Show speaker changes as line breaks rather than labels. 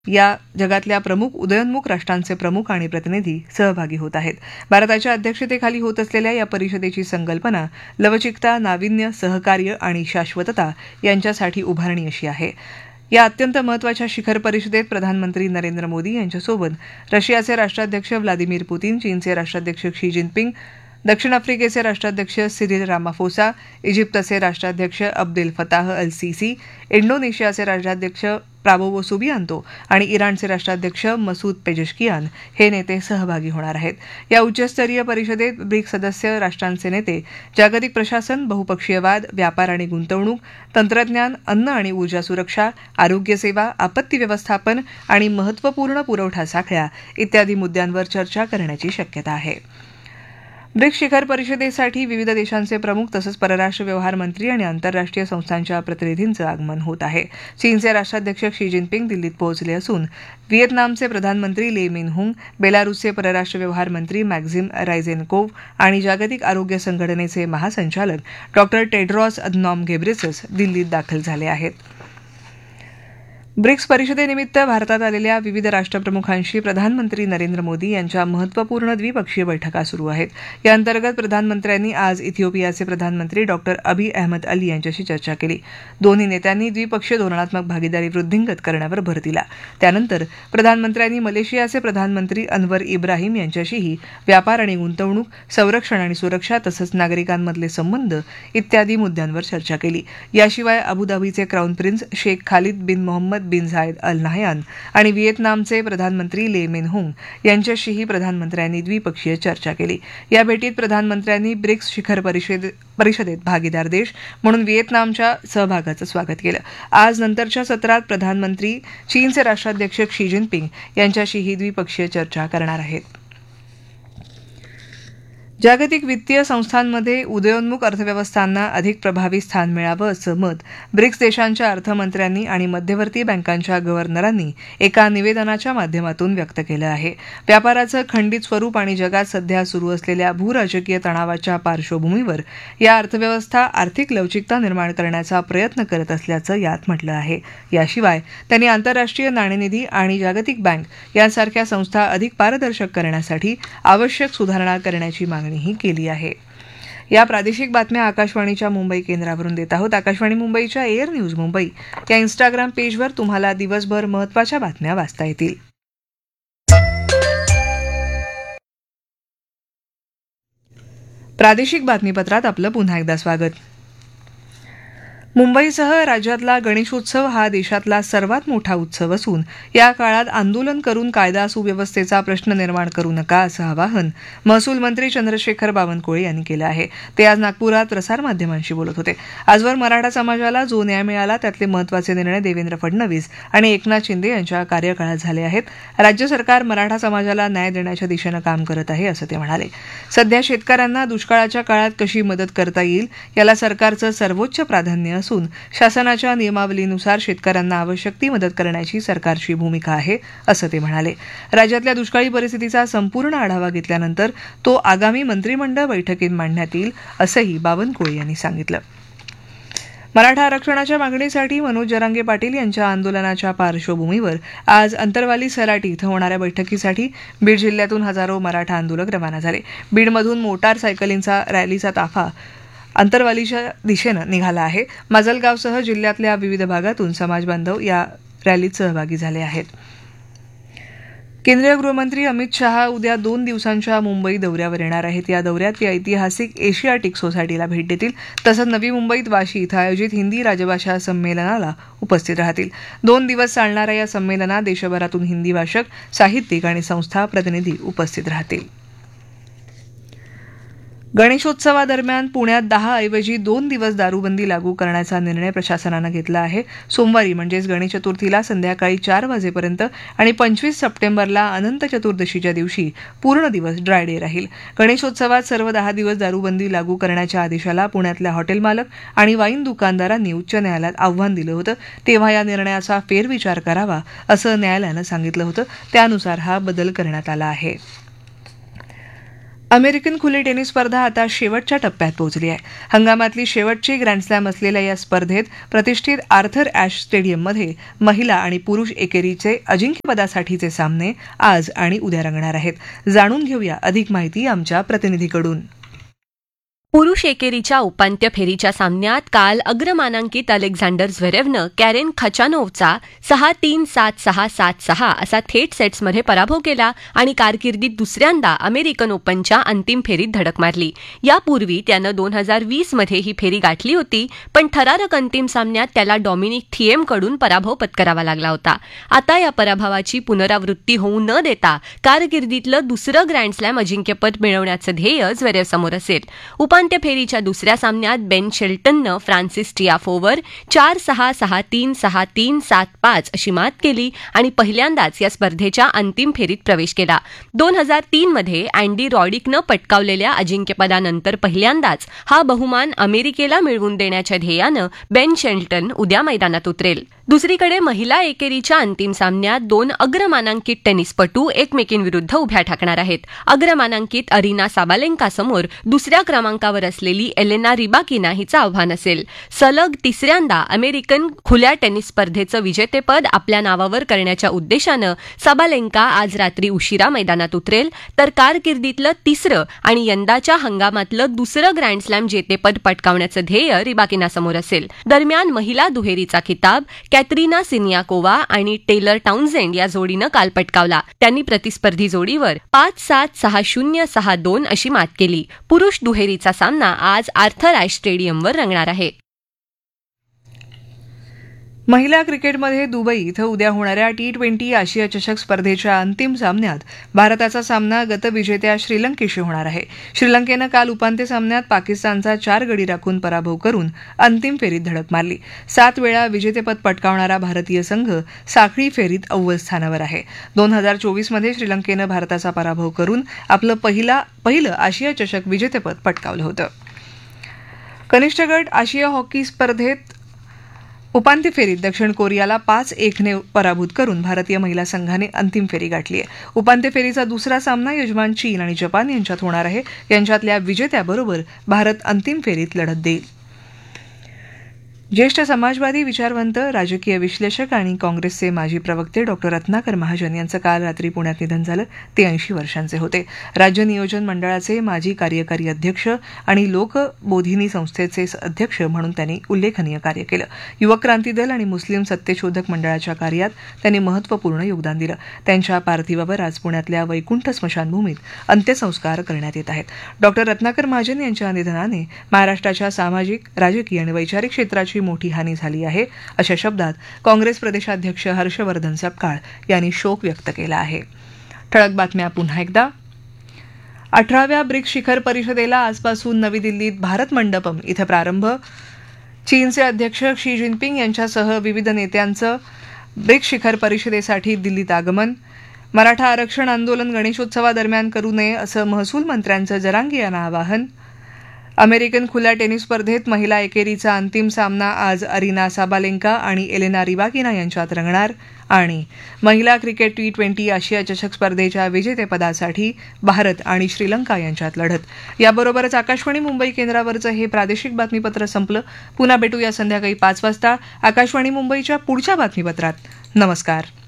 या जगातल्या प्रमुख उदयोन्मुख राष्ट्रांचे प्रमुख आणि प्रतिनिधी सहभागी होत आहेत. भारताच्या अध्यक्षतेखाली होत असलेल्या या परिषदेची संकल्पना लवचिकता, नाविन्य, सहकार्य आणि शाश्वतता यांच्यासाठी उभारणी अशी आहे. या अत्यंत महत्वाच्या शिखर परिषदेत प्रधानमंत्री नरेंद्र मोदी यांच्यासोबत रशियाचे राष्ट्राध्यक्ष व्लादिमीर पुतीन, चीनचे राष्ट्राध्यक्ष शी जिनपिंग, दक्षिण आफ्रिकेचे राष्ट्राध्यक्ष सिरिल रामाफोसा, इजिप्तचे राष्ट्राध्यक्ष अब्देल फताह अल सीसी, इंडोनेशियाचे राष्ट्राध्यक्ष प्राबोवो सुबियांतो आणि इराणचे राष्ट्राध्यक्ष मसूद पेजेशकियान हे नेते सहभागी होणार आहेत. या उच्चस्तरीय परिषदेत ब्रिक्स सदस्य राष्ट्रांचे नेते जागतिक प्रशासन, बहुपक्षीयवाद, व्यापार आणि गुंतवणूक, तंत्रज्ञान, अन्न आणि ऊर्जा सुरक्षा, आरोग्य सेवा, आपत्ती व्यवस्थापन आणि महत्त्वपूर्ण पुरवठा साखळ्या इत्यादी मुद्द्यांवर चर्चा करण्याची शक्यता आहे. ब्रिक्स शिखर परिषदेसाठी विविध देशांचे प्रमुख तसंच परराष्ट्र व्यवहार मंत्री आणि आंतरराष्ट्रीय संस्थांच्या प्रतिनिधींचं आगमन होत आहे. चीनचे राष्ट्राध्यक्ष शी जिनपिंग दिल्लीत पोहोचले असून व्हिएतनामचे प्रधानमंत्री ले मिन हुंग, बेलारूसचे परराष्ट्र व्यवहार मंत्री मॅक्झिम रायझेनकोव्ह आणि जागतिक आरोग्य संघटनेचे महासंचालक डॉ. टेड्रॉस अधनॉम घेब्रेसस दिल्लीत दाखल झाले आहेत. ब्रिक्स परिषदेनिमित्त भारतात आलेल्या विविध राष्ट्रप्रमुखांशी प्रधानमंत्री नरेंद्र मोदी यांच्या महत्त्वपूर्ण द्विपक्षीय बैठका सुरू आहेत. या अंतर्गत प्रधानमंत्र्यांनी आज इथिओपियाचे प्रधानमंत्री डॉ. अबी अहमद अली यांच्याशी चर्चा केली. दोन्ही नेत्यांनी द्विपक्षीय धोरणात्मक भागीदारी वृद्धिंगत करण्यावर भर दिला. त्यानंतर प्रधानमंत्र्यांनी मलेशियाचे प्रधानमंत्री अनवर इब्राहिम यांच्याशीही व्यापार आणि गुंतवणूक, संरक्षण आणि सुरक्षा तसंच नागरिकांमधले संबंध इत्यादी मुद्द्यांवर चर्चा केली. याशिवाय अबुधाबीचे क्राऊन प्रिन्स शेख खालिद बिन मोहम्मद बिन झायद अल नाहयान आणि व्हिएतनामचे प्रधानमंत्री ले मिन हुंग यांच्याशीही प्रधानमंत्र्यांनी द्विपक्षीय चर्चा केली. या भेटीत प्रधानमंत्र्यांनी ब्रिक्स शिखर परिषदेत भागीदार देश म्हणून व्हिएतनामच्या सहभागाचं स्वागत केलं. आज नंतरच्या सत्रात प्रधानमंत्री चीनचे राष्ट्राध्यक्ष शी जिनपिंग यांच्याशीही द्विपक्षीय चर्चा करणार आहेत. जागतिक वित्तीय संस्थांमध्ये उदयोन्मुख अर्थव्यवस्थांना अधिक प्रभावी स्थान मिळावं असं मत ब्रिक्स देशांच्या अर्थमंत्र्यांनी आणि मध्यवर्ती बँकांच्या गव्हर्नरांनी एका निवेदनाच्या माध्यमातून व्यक्त केलं आहे. व्यापाराचं खंडित स्वरूप आणि जगात सध्या सुरू असलेल्या भूराजकीय तणावाच्या पार्श्वभूमीवर या अर्थव्यवस्था आर्थिक लवचिकता निर्माण करण्याचा प्रयत्न करत असल्याचं यात म्हटलं आहे. याशिवाय त्यांनी आंतरराष्ट्रीय नाणेनिधी आणि जागतिक बँक यांसारख्या संस्था अधिक पारदर्शक करण्यासाठी आवश्यक सुधारणा करण्याची मागणी केली आहे. या प्रादेशिक बातम्या आकाशवाणीच्या मुंबई केंद्रावरून देत आहोत. आकाशवाणी मुंबईच्या एअर न्यूज मुंबई या इंस्टाग्राम पेजवर तुम्हाला दिवसभर महत्त्वाच्या बातम्या वाचता येतील. प्रादेशिक बातमीपत्रात आपलं पुन्हा एकदा स्वागत. मुंबईसह राज्यातला गणेशोत्सव हा देशातला सर्वात मोठा उत्सव असून या काळात आंदोलन करून कायदा सुव्यवस्थेचा प्रश्न निर्माण करू नका असं आवाहन महसूल मंत्री चंद्रशेखर बावनकुळे यांनी केलं आहे. ते आज नागपुरात प्रसारमाध्यमांशी बोलत होते. आजवर मराठा समाजाला जो न्याय मिळाला त्यातले महत्त्वाचे निर्णय देवेंद्र फडणवीस आणि एकनाथ शिंदे यांच्या कार्यकाळात झाले आहेत. राज्य सरकार मराठा समाजाला न्याय देण्याच्या दिशेनं काम करत आहे असं ते म्हणाले. सध्या शेतकऱ्यांना दुष्काळाच्या काळात कशी मदत करता येईल याला सरकारचं सर्वोच्च प्राधान्य असून शासनाच्या नियमावलीनुसार शेतकऱ्यांना आवश्यक ती मदत करण्याची सरकारची भूमिका आहे असं ते म्हणाले. राज्यातल्या दुष्काळी परिस्थितीचा संपूर्ण आढावा घेतल्यानंतर तो आगामी मंत्रिमंडळ बैठकीत मांडण्यात येईल असंही बावनकुळे यांनी सांगितलं. मराठा आरक्षणाच्या मागणीसाठी मनोज जरांगे पाटील यांच्या आंदोलनाच्या पार्श्वभूमीवर आज अंतरवाली सराटी इथं होणाऱ्या बैठकीसाठी बीड जिल्ह्यातून हजारो मराठा आंदोलक रवाना झाले. बीडमधून मोटार सायकलींचा रॅलीचा ताफा अंतरवालीच्या दिशेनं निघाला आहे. माजलगावसह जिल्ह्यातल्या विविध भागातून समाजबांधव या रॅलीत सहभागी झाले आहेत. केंद्रीय गृहमंत्री अमित शहा उद्या 2 दिवसांच्या मुंबई दौऱ्यावर येणार आहेत. या दौऱ्यात ते ऐतिहासिक एशियाटिक सोसायटीला भेट देतील. तसंच नवी मुंबईत वाशी इथं आयोजित हिंदी राजभाषा संमेलनाला उपस्थित राहतील. 2 दिवस चालणाऱ्या या संमेलनात देशभरातून हिंदी भाषक, साहित्यिक आणि संस्था प्रतिनिधी उपस्थित राहतील. गणेशोत्सवादरम्यान पुण्यात 10 ऐवजी 2 दिवस दारूबंदी लागू करण्याचा निर्णय प्रशासनानं घेतला आहे. सोमवारी म्हणजेच गणेश चतुर्थीला संध्याकाळी 4 वाजेपर्यंत आणि 25 सप्टेंबरला अनंत चतुर्दशीच्या दिवशी पूर्ण दिवस ड्राय डे राहील. गणेशोत्सवात सर्व 10 दिवस दारूबंदी लागू करण्याच्या आदेशाला पुण्यातल्या हॉटेल मालक आणि वाईन दुकानदारांनी उच्च न्यायालयात आव्हान दिलं होतं. तेव्हा या निर्णयाचा फेरविचार करावा असं न्यायालयानं सांगितलं होतं. त्यानुसार हा बदल करण्यात आला आहे. अमेरिकन खुली टेनिस स्पर्धा आता शेवटच्या टप्प्यात पोहोचली आहे. हंगामातली शेवटची ग्रँडस्लॅम असलेल्या या स्पर्धेत प्रतिष्ठित आर्थर ॲश स्टेडियममध्ये महिला आणि पुरुष एकेरीचे अजिंक्यपदासाठीचे सामने आज आणि उद्या रंगणार आहेत. जाणून घेऊया अधिक माहिती आमच्या प्रतिनिधीकडून.
पुरुष एकेरीच्या उपांत्य फेरीच्या सामन्यात काल अग्रमानांकित अलेक्झांडर झ्वेरेवनं कॅरेन खचानोव्हचा 6-3, 7-6, 7-6 असा थेट सेट्समध्ये पराभव केला आणि कारकिर्दीत दुसऱ्यांदा अमेरिकन ओपनच्या अंतिम फेरीत धडक मारली. यापूर्वी त्यानं 2020 मध्ये ही फेरी गाठली होती, पण थरारक अंतिम सामन्यात त्याला डॉमिनिक थिएमकडून पराभव पत्करावा लागला होता. आता या पराभवाची पुनरावृत्ती होऊ न देता कारकिर्दीतलं दुसरं ग्रँडस्लॅम अजिंक्यपद मिळवण्याचं ध्येय झ्वेरेवसमोर असेल. उपांत्य फेरीच्या दुसऱ्या सामन्यात बेन शेल्टननं फ्रान्सिस टियाफोवर 4-6, 6-3, 6-3, 7-5 अशी मात केली आणि पहिल्यांदाच या स्पर्धेच्या अंतिम फेरीत प्रवेश केला. 2003 मध्ये अँडी रॉडिकनं पटकावलेल्या अजिंक्यपदानंतर पहिल्यांदाच हा बहुमान अमेरिकेला मिळवून देण्याच्या ध्येयानं बेन शेल्टन उद्या मैदानात उतरेल. दुसरीकडे महिला एकेरीच्या अंतिम सामन्यात 2 अग्रमानांकित टेनिसपटू एकमेकींविरुद्ध उभ्या ठाकणार आहेत. अग्रमानांकित अरिना साबालेंकासमोर दुसऱ्या क्रमांकावर असलेली एलेना रिबाकिना हिचं आव्हान असेल. सलग तिसऱ्यांदा अमेरिकन खुल्या टेनिस स्पर्धेचं विजेतेपद आपल्या नावावर करण्याच्या उद्देशानं साबालेंका आज रात्री उशिरा मैदानात उतरेल, तर कारकिर्दीतलं तिसरं आणि यंदाच्या हंगामातलं दुसरं ग्रँडस्लॅम जेतेपद पटकावण्याचं ध्येय रिबाकिनासमोर असेल. दरम्यान महिला दुहेरीचा खिताब कॅटरीना सिनियाकोवा आणि टेलर टाउनझेंड या जोडीनं काल पटकावला. त्यांनी प्रतिस्पर्धी जोडीवर 5-7, 6-0, 6-2 अशी मात केली. पुरुष दुहेरीचा सामना आज आर्थर ॲश स्टेडियमवर रंगणार आहे.
महिला क्रिकेटमध्ये दुबई इथं उद्या होणाऱ्या T20 आशिया चषक स्पर्धेच्या अंतिम सामन्यात भारताचा सामना गतविजेत्या श्रीलंकेशी होणार आहे. श्रीलंकेनं काल उपांत्य सामन्यात पाकिस्तानचा 4 गडी राखून पराभव करून अंतिम फेरीत धडक मारली. 7 वेळा विजेतेपद पटकावणारा भारतीय संघ साखळी फेरीत अव्वल स्थानावर आहे. 2024 मध्ये श्रीलंकेनं भारताचा पराभव करून आपलं पहिलं आशिया चषक विजेतेपद पटकावलं होतं. कनिष्ठ गट आशिया हॉकी स्पर्धेत उपांत्य फेरीत दक्षिण कोरियाला 5-1 पराभूत करून भारतीय महिला संघाने अंतिम फेरी गाठली आहे. उपांत्य फेरीचा दुसरा सामना यजमान चीन आणि जपान यांच्यात होणार आहे. यांच्यातल्या विजेत्याबरोबर भारत अंतिम फेरीत लढत देईल. ज्येष्ठ समाजवादी विचारवंत, राजकीय विश्लेषक आणि काँग्रेसचे माजी प्रवक्ते डॉ. रत्नाकर महाजन यांचं काल रात्री पुण्यात निधन झालं. ते 80 वर्षांचे होते. राज्य नियोजन मंडळाचे माजी कार्यकारी अध्यक्ष आणि लोकबोधिनी संस्थेचे अध्यक्ष म्हणून त्यांनी उल्लेखनीय कार्य केलं. युवक क्रांती दल आणि मुस्लिम सत्यशोधक मंडळाच्या कार्यात त्यांनी महत्त्वपूर्ण योगदान दिलं. त्यांच्या पार्थिवावर आज पुण्यातल्या वैकुंठ स्मशानभूमीत अंत्यसंस्कार करण्यात येत आहेत. डॉ. रत्नाकर महाजन यांच्या निधनाने महाराष्ट्राच्या सामाजिक, राजकीय आणि वैचारिक क्षेत्राची मोठी हानी झाली आहे, अशा शब्दात काँग्रेस प्रदेशाध्यक्ष हर्षवर्धन सपकाळ यांनी शोक व्यक्त केला आहे. ठळक बातम्या पुन्हा एकदा. 18व्या ब्रिक्स शिखर परिषदेला आजपासून नवी दिल्लीत भारत मंडपम इथं प्रारंभ. चीनचे अध्यक्ष शी जिनपिंग यांच्यासह विविध नेत्यांचं ब्रिक्स शिखर परिषदेसाठी दिल्लीत आगमन. मराठा आरक्षण आंदोलन गणेशोत्सवादरम्यान करू नये असं महसूल मंत्र्यांचं जरांगे यांना आवाहन. अमेरिकन खुल्या टेनिस स्पर्धेत महिला एकेरीचा अंतिम सामना आज अरिना साबालेंका आणि एलेना रिबाकिना यांच्यात रंगणार. आणि महिला क्रिकेट T20 आशिया चषक स्पर्धेच्या विजेतेपदासाठी भारत आणि श्रीलंका यांच्यात लढत. याबरोबरच आकाशवाणी मुंबई केंद्रावरचं हे प्रादेशिक बातमीपत्र संपलं. पुन्हा भेटूया संध्याकाळी 5 वाजता आकाशवाणी मुंबईच्या पुढच्या बातमीपत्रात. नमस्कार.